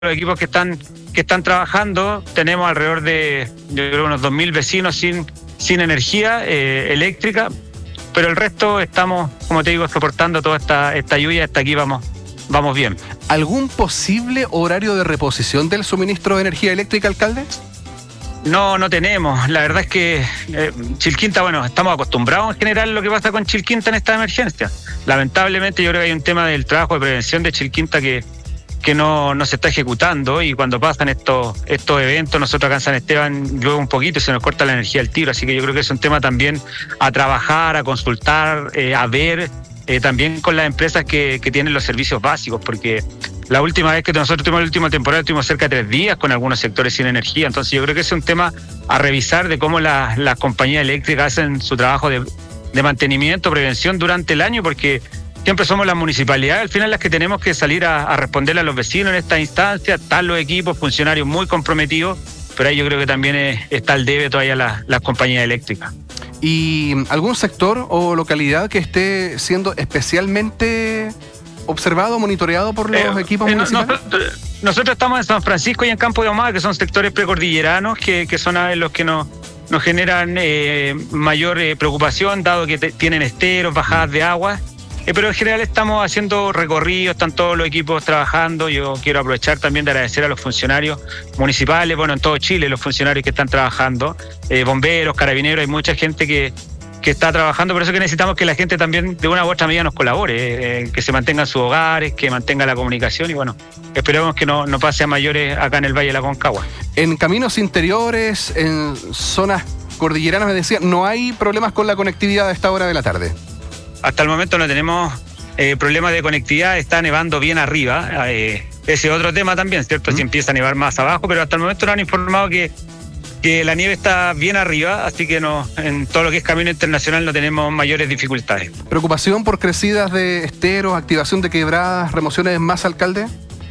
los equipos que están trabajando. Tenemos alrededor de, yo creo, unos 2.000 vecinos sin energía eléctrica, pero el resto estamos, como te digo, soportando toda esta lluvia. Hasta aquí vamos bien. ¿Algún posible horario de reposición del suministro de energía eléctrica, alcalde? No tenemos. La verdad es que Chilquinta, bueno, estamos acostumbrados en general a lo que pasa con Chilquinta en esta emergencia. Lamentablemente yo creo que hay un tema del trabajo de prevención de Chilquinta que no se está ejecutando, y cuando pasan estos eventos, nosotros acá en San Esteban llueve un poquito y se nos corta la energía al tiro. Así que yo creo que es un tema también a trabajar, a consultar, a ver, también con las empresas que tienen los servicios básicos, porque la última vez que nosotros tuvimos la última temporada tuvimos cerca de 3 días con algunos sectores sin energía. Entonces yo creo que es un tema a revisar de cómo las compañías eléctricas hacen su trabajo de mantenimiento, prevención durante el año, porque siempre somos las municipalidades al final las que tenemos que salir a responderle a los vecinos en esta instancia. Están los equipos, funcionarios muy comprometidos, pero ahí yo creo que también está el debe todavía las compañías eléctricas. ¿Y algún sector o localidad que esté siendo especialmente observado, monitoreado por los equipos municipales? Nosotros estamos en San Francisco y en Campo de Ahumada, que son sectores precordilleranos, que son los que nos generan mayor preocupación, dado que tienen esteros, bajadas de agua. Pero en general estamos haciendo recorridos, están todos los equipos trabajando. Yo quiero aprovechar también de agradecer a los funcionarios municipales, bueno, en todo Chile, los funcionarios que están trabajando, bomberos, carabineros, hay mucha gente que está trabajando. Por eso que necesitamos que la gente también de una u otra medida nos colabore, que se mantengan sus hogares, que mantenga la comunicación, y bueno, esperemos que no pase a mayores acá en el Valle de la Aconcagua. En caminos interiores, en zonas cordilleranas, me decía, ¿no hay problemas con la conectividad a esta hora de la tarde? Hasta el momento no tenemos problemas de conectividad, está nevando bien arriba. Ese es otro tema también, ¿cierto? Si empieza a nevar más abajo, pero hasta el momento nos han informado que la nieve está bien arriba, así que en todo lo que es camino internacional no tenemos mayores dificultades. ¿Preocupación por crecidas de esteros, activación de quebradas, remociones en masa, alcalde?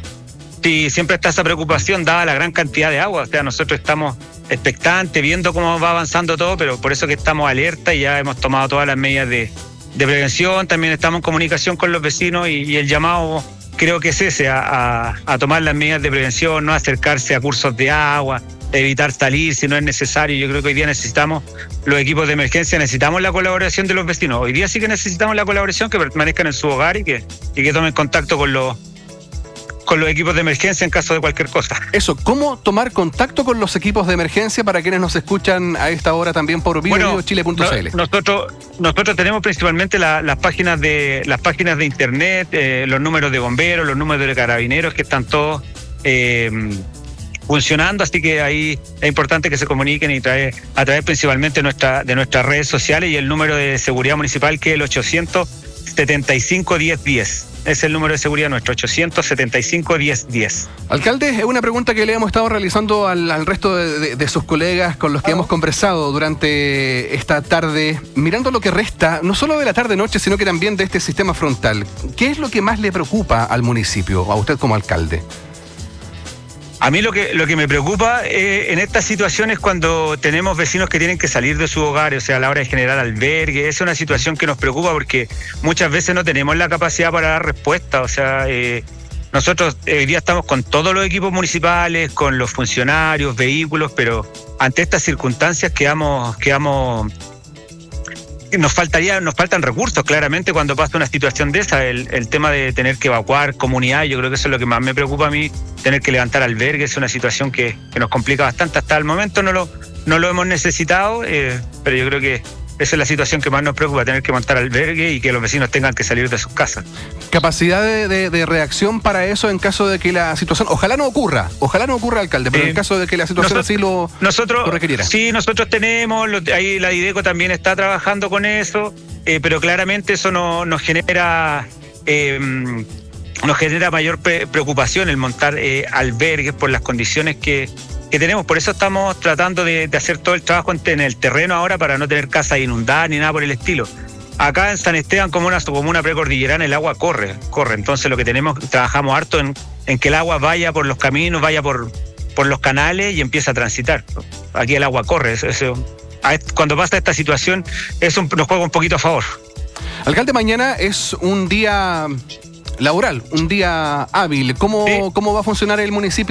Sí, siempre está esa preocupación dada la gran cantidad de agua. O sea, nosotros estamos expectantes, viendo cómo va avanzando todo, pero por eso que estamos alerta y ya hemos tomado todas las medidas de prevención. También estamos en comunicación con los vecinos y el llamado creo que es ese, a tomar las medidas de prevención, no acercarse a cursos de agua, evitar salir si no es necesario. Yo creo que hoy día necesitamos, los equipos de emergencia, necesitamos la colaboración de los vecinos. Hoy día sí que necesitamos la colaboración, que permanezcan en su hogar y que tomen contacto con los equipos de emergencia en caso de cualquier cosa. Eso, ¿cómo tomar contacto con los equipos de emergencia para quienes nos escuchan a esta hora también por vivochile.cl? Nosotros tenemos principalmente las páginas de internet, los números de bomberos, los números de carabineros, que están todos funcionando, así que ahí es importante que se comuniquen a través principalmente de nuestras redes sociales, y el número de seguridad municipal, que es el 875-1010. Es el número de seguridad nuestro, 875-1010. Alcalde, es una pregunta que le hemos estado realizando al resto de sus colegas con los que hemos conversado durante esta tarde. Mirando lo que resta, no solo de la tarde-noche, sino que también de este sistema frontal, ¿qué es lo que más le preocupa al municipio, a usted como alcalde? A mí lo que me preocupa en esta situación es cuando tenemos vecinos que tienen que salir de su hogar, o sea, a la hora de generar albergue. Es una situación que nos preocupa porque muchas veces no tenemos la capacidad para dar respuesta. O sea, nosotros hoy día estamos con todos los equipos municipales, con los funcionarios, vehículos, pero ante estas circunstancias nos faltan recursos, claramente, cuando pasa una situación de esa. El tema de tener que evacuar comunidades, yo creo que eso es lo que más me preocupa a mí. Tener que levantar albergues es una situación que nos complica bastante. Hasta el momento no lo hemos necesitado, pero yo creo que esa es la situación que más nos preocupa, tener que montar albergue y que los vecinos tengan que salir de sus casas. ¿Capacidad de reacción para eso en caso de que la situación, ojalá no ocurra, alcalde, pero en caso de que la situación así lo requiriera? Sí, nosotros tenemos, ahí la IDECO también está trabajando con eso, pero claramente eso nos genera mayor preocupación el montar albergues por las condiciones que tenemos. Por eso estamos tratando de hacer todo el trabajo en el terreno ahora, para no tener casas inundadas ni nada por el estilo. Acá en San Esteban, como una precordillerana, el agua corre. Entonces lo que trabajamos harto en que el agua vaya por los caminos, vaya por los canales y empieza a transitar. Aquí el agua corre. Cuando pasa esta situación, eso nos juega un poquito a favor. Alcalde, mañana es un día laboral, un día hábil. ¿Cómo va a funcionar el municipio